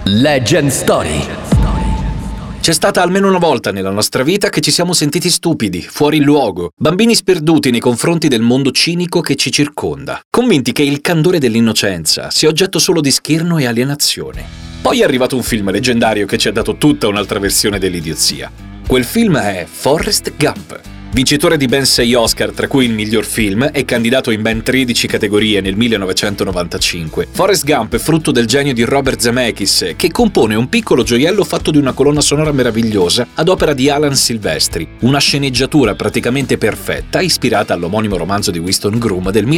Legend Story. C'è stata almeno una volta nella nostra vita che ci siamo sentiti stupidi, fuori luogo, bambini sperduti nei confronti del mondo cinico che ci circonda, convinti che il candore dell'innocenza sia oggetto solo di scherno e alienazione. Poi è arrivato un film leggendario che ci ha dato tutta un'altra versione dell'idiozia. Quel film è Forrest Gump. Vincitore di ben 6 Oscar, tra cui il miglior film, e candidato in ben 13 categorie nel 1995, Forrest Gump è frutto del genio di Robert Zemeckis, che compone un piccolo gioiello fatto di una colonna sonora meravigliosa ad opera di Alan Silvestri, una sceneggiatura praticamente perfetta ispirata all'omonimo romanzo di Winston Groom del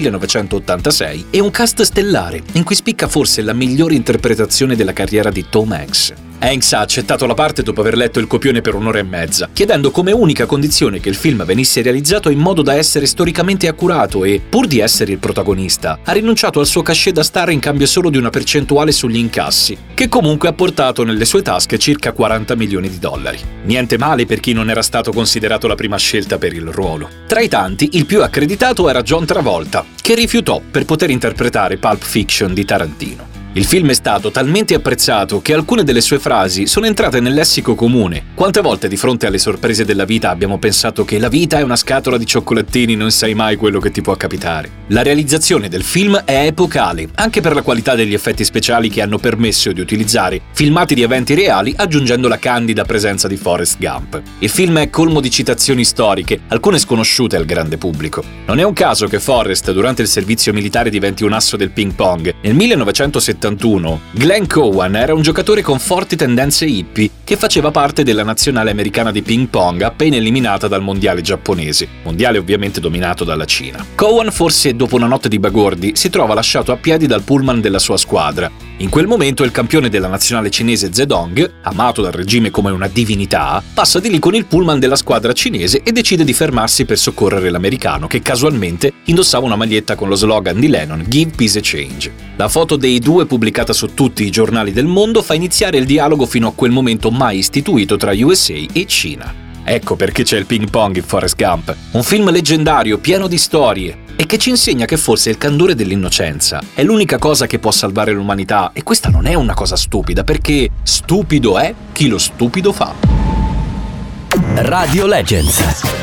1986 e un cast stellare in cui spicca forse la migliore interpretazione della carriera di Tom Hanks. Hanks ha accettato la parte dopo aver letto il copione per 1 ora e mezza, chiedendo come unica condizione che il film venisse realizzato in modo da essere storicamente accurato e, pur di essere il protagonista, ha rinunciato al suo cachet da star in cambio solo di una percentuale sugli incassi, che comunque ha portato nelle sue tasche circa $40 milioni. Niente male per chi non era stato considerato la prima scelta per il ruolo. Tra i tanti, il più accreditato era John Travolta, che rifiutò per poter interpretare Pulp Fiction di Tarantino. Il film è stato talmente apprezzato che alcune delle sue frasi sono entrate nel lessico comune. Quante volte di fronte alle sorprese della vita abbiamo pensato che la vita è una scatola di cioccolatini, non sai mai quello che ti può capitare. La realizzazione del film è epocale, anche per la qualità degli effetti speciali che hanno permesso di utilizzare filmati di eventi reali aggiungendo la candida presenza di Forrest Gump. Il film è colmo di citazioni storiche, alcune sconosciute al grande pubblico. Non è un caso che Forrest durante il servizio militare diventi un asso del ping pong. Nel 1971 Glenn Cowan era un giocatore con forti tendenze hippie che faceva parte della nazionale americana di ping pong appena eliminata dal mondiale giapponese, mondiale ovviamente dominato dalla Cina. Cowan, forse dopo una notte di bagordi, si trova lasciato a piedi dal pullman della sua squadra. In quel momento il campione della nazionale cinese Zedong, amato dal regime come una divinità, passa di lì con il pullman della squadra cinese e decide di fermarsi per soccorrere l'americano che casualmente indossava una maglietta con lo slogan di Lennon "Give Peace a Change". La foto dei due pubblicata su tutti i giornali del mondo fa iniziare il dialogo fino a quel momento mai istituito tra USA e Cina. Ecco perché c'è il ping pong in Forrest Gump, un film leggendario pieno di storie e che ci insegna che forse il candore dell'innocenza è l'unica cosa che può salvare l'umanità, e questa non è una cosa stupida, perché stupido è chi lo stupido fa. Radio Legends.